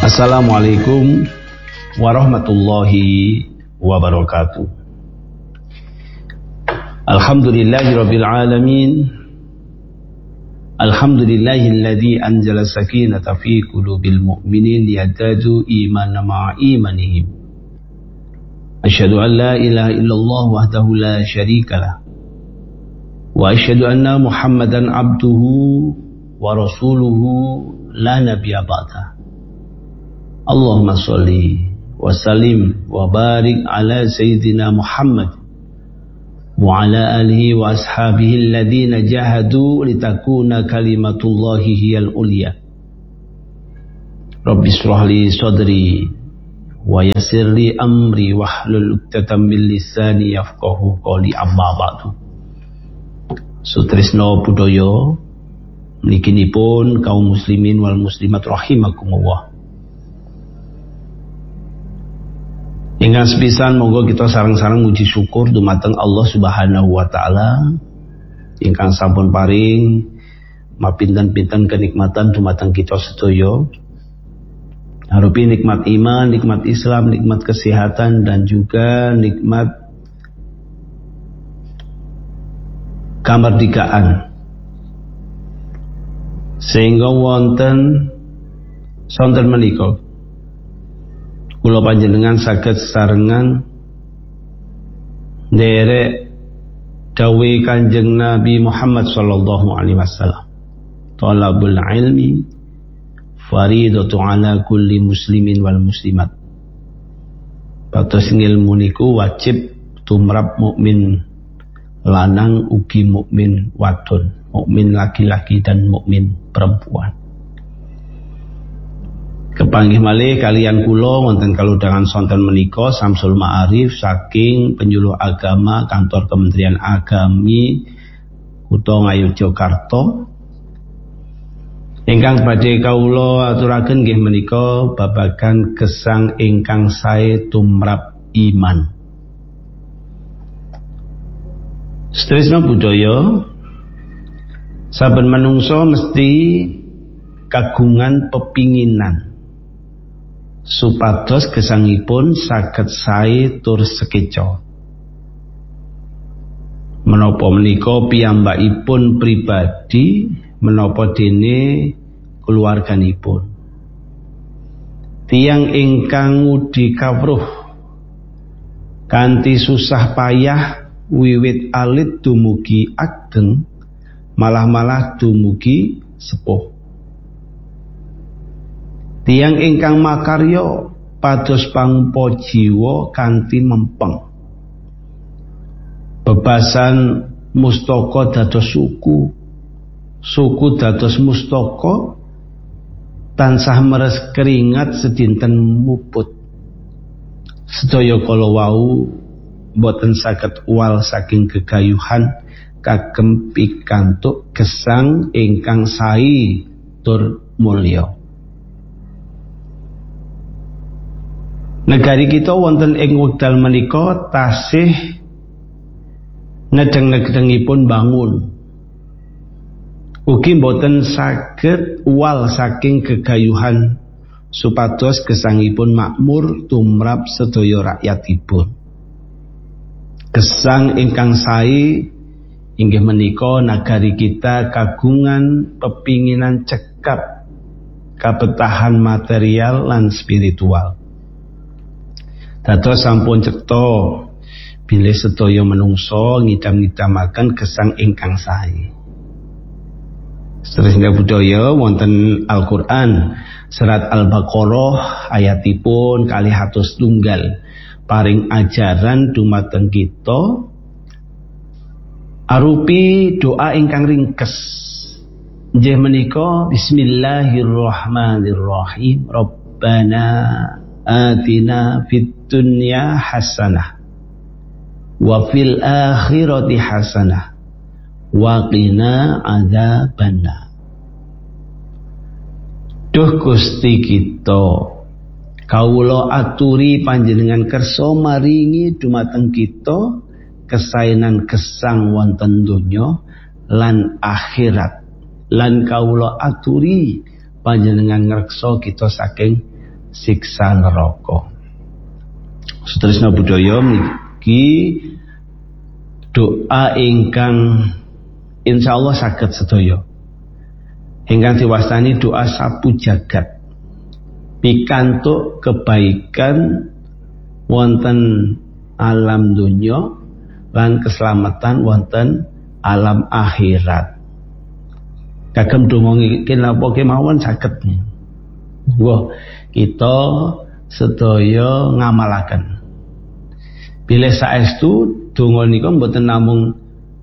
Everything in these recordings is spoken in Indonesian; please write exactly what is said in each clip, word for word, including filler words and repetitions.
Assalamualaikum warahmatullahi wabarakatuh. Alhamdulillahirabbil alamin. Alhamdulillahilladzi anzala sakinata fi qulubil mu'minin liyazdadu imanan ma'a imanihim. Asyhadu an la ilaha illallah wahdahu la syarikalah. Wa asyhadu anna Muhammadan abduhu wa rasuluhu la nabiyya ba'da. Allahumma sholli wa sallim wa barik ala sayyidina Muhammad wa ala alihi wa ashabihi alladhina jahadu litakuna kalimatullahi hiyal ulya. Rabbi shrah li sadri wa yassir li amri wahlul 'uqdatam min lisani yafqahu qawli, amma ba'du. Sutrisno budaya mliginipun kaum muslimin wal muslimat rahimakumullah. Ingkang sepisan monggo kita sareng-sareng muji syukur dumateng Allah Subhanahu wa taala ingkang sampun paring mapinten-pinten kenikmatan dumateng kita sedaya. Arupi nikmat iman, nikmat Islam, nikmat kesehatan dan juga nikmat kamardikaan. Sehingga wonten sonten menika kula panjenengan saged sesarengan nderek dawuh Kanjeng Nabi Muhammad sallallahu alaihi wasallam, talabul ilmi faridatu ala kulli muslimin wal muslimat. Patos ngilmu niku wajib tumrap mukmin lanang ugi mukmin wadon, mukmin laki-laki dan mukmin perempuan. Kepanggih malih kalian kula wonten kaludhangan sonten menika Samsul Ma'arif saking penyuluh agama kantor Kementerian Agami Kutha Ngayogyakarta. Ingkang badhe kawula aturaken nggih menika babagan gesang ingkang sae tumrap iman. Stresna budaya saben manungsa mesti kagungan pepinginan supados gesangipun saged sae tur sekeca. Menapa menika piyambakipun pribadi menapa dene keluarganipun. Tiyang ingkang ngudi kawruh kanthi susah payah wiwit alit dumugi ageng malah-malah dumugi sepuh. Tiyang ingkang makarya pados pangumpa jiwa kanthi mempeng. Bebasan mustaka dados suku, suku dados mustaka, tansah meres keringat sedinten muput. Sedaya kala wau boten saged uwal saking gegayuhan kagem pikantuk gesang ingkang sae tur mulya. Negari kita wonten ing wekdal menika tasih nedeng-nedengipun bangun. Ugi boten saged uwal saking gegayuhan supados gesangipun makmur tumrap sedaya rakyatipun. Gesang ingkang sae inggih menika nagari kita kagungan pepinginan cekap kabetahan material lan spiritual. Dados sampun cetha bilih sedaya menungso ngidam-ngidamaken gesang ingkang sae. Sedherek budaya wonten Al-Qur'an surat Al-Baqarah ayatipun kalih atus tunggal paring ajaran dumateng kita arupi doa ingkang ringkes. Inggih menika bismillahirrahmanirrahim. Rabbana atina fid dunya hasanah wa fil akhirati hasanah wa qina adzabannar. Duh Gusti kita, kawula aturi panjenengan kersa maringi dumateng kita kesaenan gesang wonten donya lan akhirat, lan kawula aturi panjenengan ngreksa kita saking siksa neraka. Setresna budaya niki doa ingkang insyaallah saged sedaya ingkang diwastani doa sapu jagat pikantuk kebaikan wonten alam dunya lan keselamatan wonten alam akhirat. Kagem donga iki napa kemawon saged. Wah, kita sedaya ngamalaken. Bilih saestu donga nika mboten namung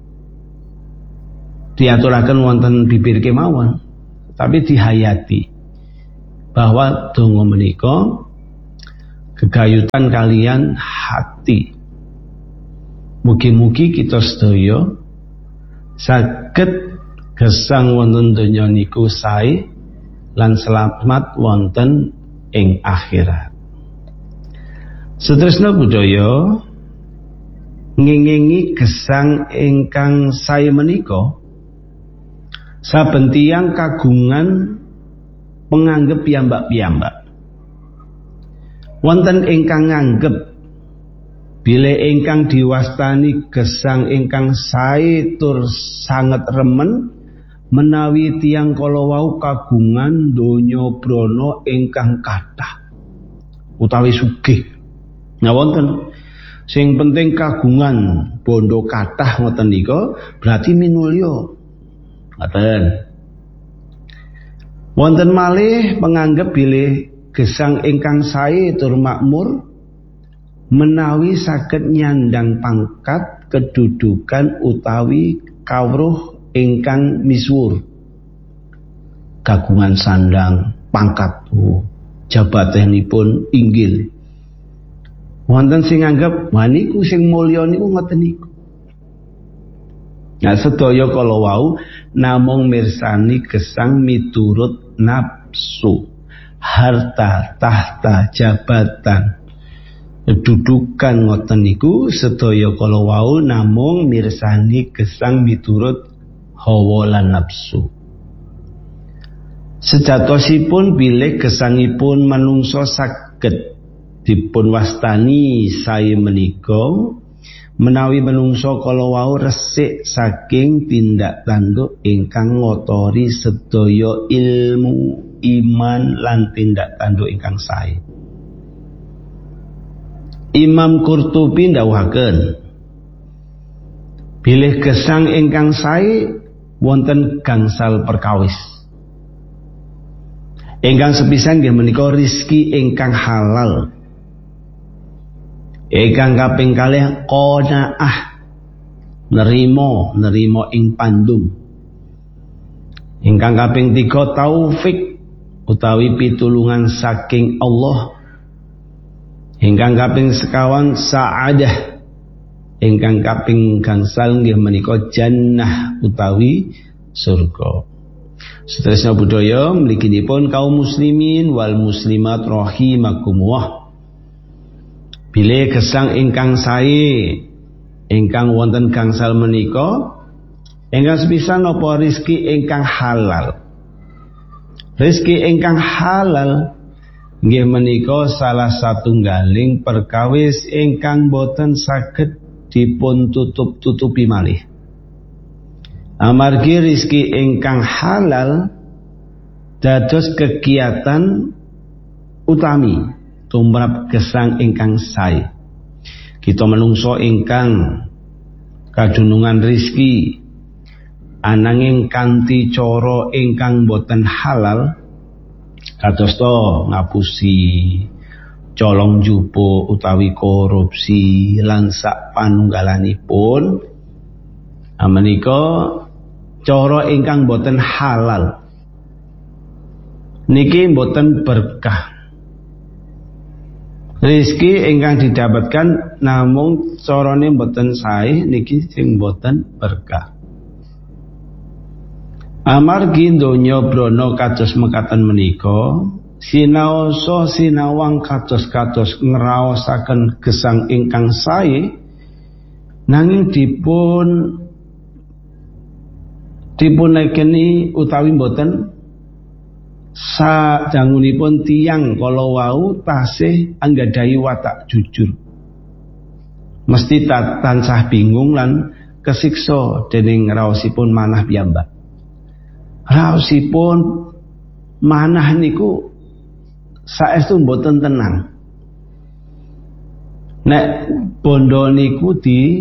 diaturaken wonten bibir kemawon, tapi dihayati bahwa donga menika gegayutan kalian hati. Mugi-mugi kita sedaya saged gesang wonten donya niku sae lan selamat wonten ing akhirat. Setresna budaya ngingingi gesang ingkang sae menika saben tiyang kagungan penganggep piyambak-piyambak. Wonten ingkang nganggep bilih ingkang diwastani gesang ingkang sae tur sanget remen menawi tiyang kala wau kagungan donya brana ingkang kathah utawi sugih. Nah wonten sing penting kagungan bondo kathah ngoten nika berarti minulya. Ngoten. Wonten malih penganggep bilih gesang ingkang sae tur makmur menawi saged nyandang pangkat kedudukan utawi kawruh ingkang misuwur. Kagungan sandang pangkat oh, jabatanipun inggil. Wonten sing nganggep wah niku sing mulya niku ngoten niku. Nah sedaya kala wau namung mirsani gesang miturut nafsu, harta, tahta, jabatan, kedudukan ngoten niku sedaya kala wau namung mirsani gesang miturut hawa lan nafsu. Sejatosipun bilih gesangipun manungsa saged dipun wastani sae menika menawi manungsa kala wau resik saking tindak tanduk ingkang ngotori sedaya ilmu, iman lan tindak tanduk ingkang sae. Imam Qurtubi ndhawuhaken bilih gesang ingkang sae wonten gangsal perkawis. Ingkang sepisan nggih menika rezeki ingkang halal. Ingkang kaping kalih qanaah, nerima nerima ing pandum. Ingkang kaping tiga taufik utawi pitulungan saking Allah. Ingkang kaping sekawan sa'adah. Ingkang kaping gangsal nggih menika jannah utawi surga. Setresna budaya mliginipun kaum muslimin wal muslimat rahimakumullah. Bilih gesang ingkang sae ingkang wonten gangsal menika ingkang sepisan napa rezeki ingkang halal. Rezeki ingkang halal nggih menika salah satunggaling perkawis ingkang boten saged dipun tutup-tutupi malih. Amargi rezeki ingkang halal dados kegiatan utami tumrap gesang ingkang sae. Kita menungso ingkang kadunungan rezeki ananging kanthi cara ingkang boten halal kados to ngapusi colong jupo utawi korupsi lan sak panunggalanipun menika cara ingkang boten halal niki boten berkah. Rezeki ingkang didapatkan namung carane boten sae niki sing boten berkah. Amargi donya brana kados mekaten menika sinaosa sinawang kados-kados ngraosaken gesang ingkang sae nanging dipun dipunekeni utawi boten sadangunipun tiyang kala wau tasih anggadhahi watak jujur. Mesti tansah bingung lan kesiksa dening raosipun manah piyambak. Raosipun manah niku saestu mboten tenang. Nek bondo niku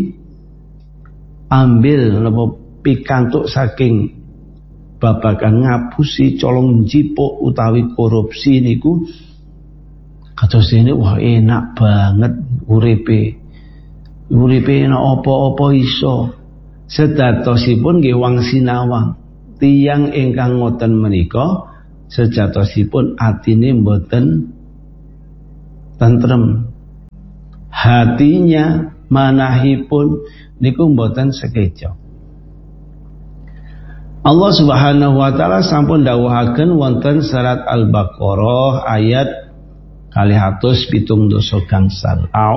diambil napa pikantuk saking babagan ngapusi, colong njipuk utawi korupsi niku kados dene wah enak banget uripe. Uripe enak apa-apa iso. Sedatosipun nggih wang sinawang. Tiyang ingkang ngoten menika sejatosipun atine mboten tentrem. Hatinya manahipun niku mboten sekeca. Allah Subhanahu wa taala sampun dawuhaken wonten surat Al-Baqarah ayat kalih atus pitung doso gangsal.